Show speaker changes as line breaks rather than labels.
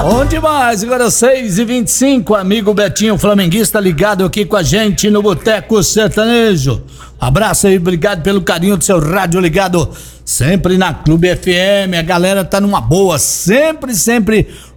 Bom demais, agora 6h25, amigo Betinho flamenguista ligado aqui com a gente no Boteco Sertanejo. Abraço aí, obrigado pelo carinho do seu rádio ligado sempre na Clube FM. A galera tá numa boa, sempre